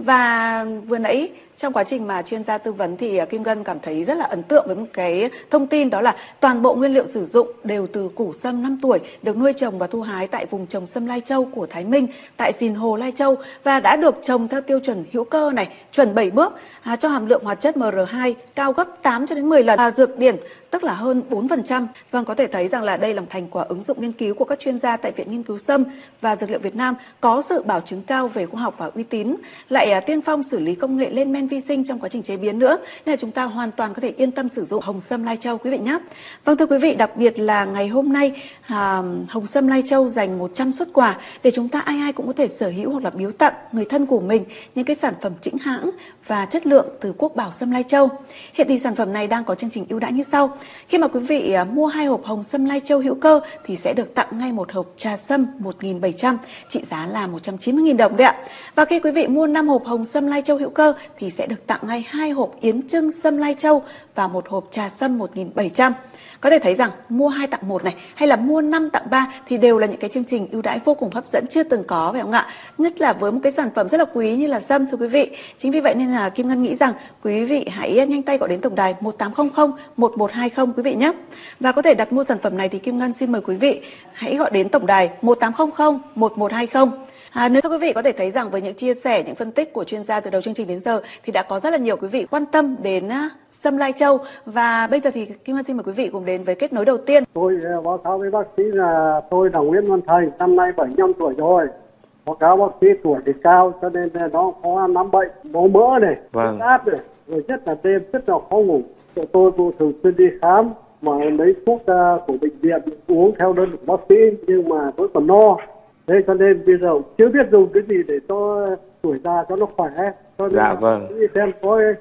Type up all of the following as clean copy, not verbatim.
Và vừa nãy trong quá trình mà chuyên gia tư vấn thì Kim Ngân cảm thấy rất là ấn tượng với một cái thông tin, đó là toàn bộ nguyên liệu sử dụng đều từ củ sâm 5 tuổi được nuôi trồng và thu hái tại vùng trồng sâm Lai Châu của Thái Minh tại Sìn Hồ, Lai Châu và đã được trồng theo tiêu chuẩn hữu cơ này, chuẩn 7 bước, cho hàm lượng hoạt chất MR2 cao gấp 8 cho đến 10 lần, dược điển tức là hơn 4%. Vâng, có thể thấy rằng là đây là một thành quả ứng dụng nghiên cứu của các chuyên gia tại Viện Nghiên cứu Sâm và Dược liệu Việt Nam, có sự bảo chứng cao về khoa học và uy tín, lại tiên phong xử lý công nghệ lên men vi sinh trong quá trình chế biến nữa, nên là chúng ta hoàn toàn có thể yên tâm sử dụng hồng sâm Lai Châu quý vị nhé. Vâng, thưa quý vị, đặc biệt là ngày hôm nay hồng sâm Lai Châu dành 100 suất quà để chúng ta ai ai cũng có thể sở hữu hoặc là biếu tặng người thân của mình những cái sản phẩm chính hãng và chất lượng từ Quốc Bảo Sâm Lai Châu. Hiện thì sản phẩm này đang có chương trình ưu đãi như sau: khi mà quý vị mua 2 hộp hồng sâm Lai Châu hữu cơ thì sẽ được tặng ngay một hộp trà sâm 1.700 trị giá là 190.000 đồng đấy ạ. Và khi quý vị mua 5 hộp hồng sâm Lai Châu hữu cơ thì sẽ được tặng ngay 2 hộp yến trưng sâm Lai Châu và một hộp trà sâm 1.700. Có thể thấy rằng mua 2 tặng 1 này hay là mua 5 tặng 3 thì đều là những cái chương trình ưu đãi vô cùng hấp dẫn chưa từng có, phải không ạ? Nhất là với một cái sản phẩm rất là quý như là sâm, thưa quý vị. Chính vì vậy nên là Kim Ngân nghĩ rằng quý vị hãy nhanh tay gọi đến tổng đài 1800 1120 quý vị nhé. Và có thể đặt mua sản phẩm này thì Kim Ngân xin mời quý vị hãy gọi đến tổng đài 1800 1120. Nếu quý vị có thể thấy rằng với những chia sẻ, những phân tích của chuyên gia từ đầu chương trình đến giờ thì đã có rất là nhiều quý vị quan tâm đến sâm Lai Châu, và bây giờ thì Kim Ngân xin mời quý vị cùng đến với kết nối đầu tiên. Tôi báo cáo với bác sĩ là tôi là Nguyễn Văn Thành, năm nay 75 tuổi rồi. Báo cáo bác sĩ tuổi thì cao cho nên nó có nắm bệnh máu mỡ này, huyết áp này, rồi nhất là đêm rất là khó ngủ. Tôi cũng thường xuyên đi khám mà lấy thuốc của bệnh viện uống theo đơn của bác sĩ, nhưng mà tôi còn no. Thế cho nên bây giờ chưa biết dùng cái gì để cho tuổi già cho nó khỏe. Cho nên xem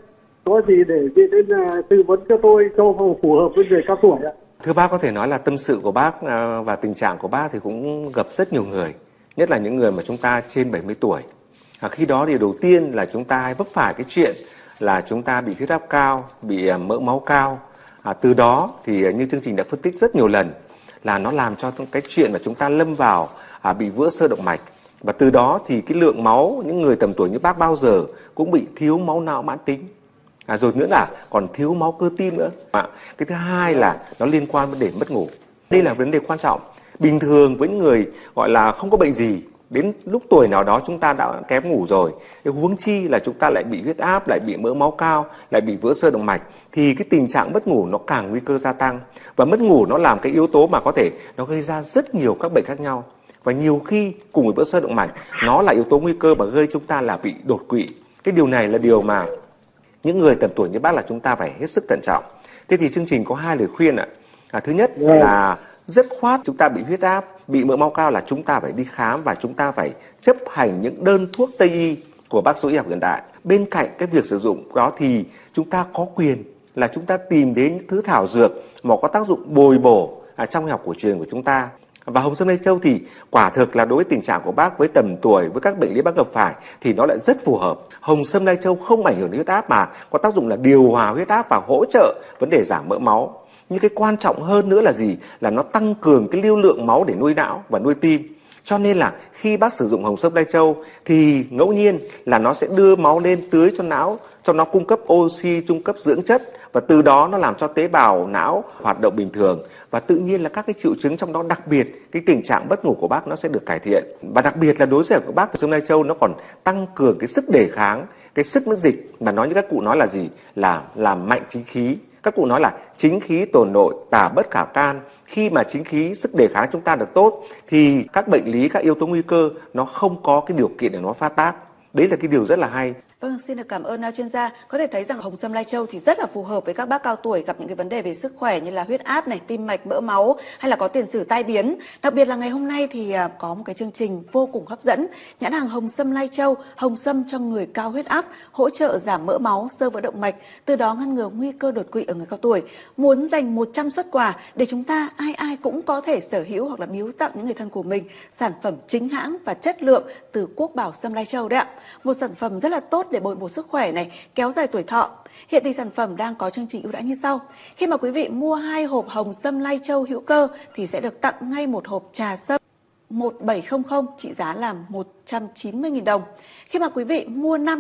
có gì để đến tư vấn cho tôi cho phù hợp với người cao tuổi ạ. Thưa bác, có thể nói là tâm sự của bác và tình trạng của bác thì cũng gặp rất nhiều người, nhất là những người mà chúng ta trên 70 tuổi. Khi đó thì đầu tiên là chúng ta hay vấp phải cái chuyện là chúng ta bị huyết áp cao, bị mỡ máu cao. Từ đó thì như chương trình đã phân tích rất nhiều lần là nó làm cho cái chuyện mà chúng ta lâm vào bị vỡ xơ động mạch, và từ đó thì cái lượng máu những người tầm tuổi như bác bao giờ cũng bị thiếu máu não mãn tính, rồi nữa là còn thiếu máu cơ tim nữa. Cái thứ hai là nó liên quan đến mất ngủ. Đây là vấn đề quan trọng. Bình thường với những người gọi là không có bệnh gì, đến lúc tuổi nào đó chúng ta đã kém ngủ rồi, huống chi là chúng ta lại bị huyết áp, lại bị mỡ máu cao, lại bị vỡ xơ động mạch, thì cái tình trạng mất ngủ nó càng nguy cơ gia tăng. Và mất ngủ nó làm cái yếu tố mà có thể nó gây ra rất nhiều các bệnh khác nhau. Và nhiều khi cùng với vỡ xơ động mạch, nó là yếu tố nguy cơ mà gây chúng ta là bị đột quỵ. Cái điều này là điều mà những người tầm tuổi như bác là chúng ta phải hết sức cẩn trọng. Thế thì chương trình có 2 lời khuyên ạ. Thứ nhất là dứt khoát chúng ta bị huyết áp, bị mỡ máu cao là chúng ta phải đi khám và chúng ta phải chấp hành những đơn thuốc Tây y của bác sĩ y học hiện đại. Bên cạnh cái việc sử dụng đó thì chúng ta có quyền là chúng ta tìm đến những thứ thảo dược mà có tác dụng bồi bổ trong y học cổ truyền của chúng ta. Và hồng sâm Lai Châu thì quả thực là đối với tình trạng của bác, với tầm tuổi, với các bệnh lý bác gặp phải thì nó lại rất phù hợp. Hồng sâm Lai Châu không ảnh hưởng đến huyết áp mà có tác dụng là điều hòa huyết áp và hỗ trợ vấn đề giảm mỡ máu. Nhưng cái quan trọng hơn nữa là gì? Là nó tăng cường cái lưu lượng máu để nuôi não và nuôi tim. Cho nên là khi bác sử dụng hồng sâm Lai Châu thì ngẫu nhiên là nó sẽ đưa máu lên tưới cho não, cho nó cung cấp oxy, cung cấp dưỡng chất, và từ đó nó làm cho tế bào não hoạt động bình thường, và tự nhiên là các cái triệu chứng trong đó, đặc biệt cái tình trạng mất ngủ của bác nó sẽ được cải thiện. Và đặc biệt là đối với của bác hồng sâm Lai Châu nó còn tăng cường cái sức đề kháng, cái sức miễn dịch, mà nói như các cụ nói là gì? Là làm mạnh chính khí. Các cụ nói là chính khí tồn nội, tả bất khả can. Khi mà chính khí, sức đề kháng chúng ta được tốt thì các bệnh lý, các yếu tố nguy cơ nó không có cái điều kiện để nó phát tác. Đấy là cái điều rất là hay. Vâng, xin được cảm ơn chuyên gia. Có thể thấy rằng hồng sâm Lai Châu thì rất là phù hợp với các bác cao tuổi gặp những cái vấn đề về sức khỏe như là huyết áp này, tim mạch, mỡ máu hay là có tiền sử tai biến. Đặc biệt là ngày hôm nay thì có một cái chương trình vô cùng hấp dẫn, nhãn hàng hồng sâm Lai Châu, hồng sâm cho người cao huyết áp, hỗ trợ giảm mỡ máu, xơ vữa động mạch, từ đó ngăn ngừa nguy cơ đột quỵ ở người cao tuổi. Muốn dành 100 suất quà để chúng ta ai ai cũng có thể sở hữu hoặc là biếu tặng những người thân của mình sản phẩm chính hãng và chất lượng từ Quốc Bảo sâm Lai Châu đấy ạ. Một sản phẩm rất là tốt để bồi bổ sức khỏe này, kéo dài tuổi thọ. Hiện thì sản phẩm đang có chương trình ưu đãi như sau: khi mà quý vị mua 2 hộp hồng sâm Lai Châu hữu cơ thì sẽ được tặng ngay một hộp trà sâm 1700 trị giá là 190.000 đồng. Khi mà quý vị mua 5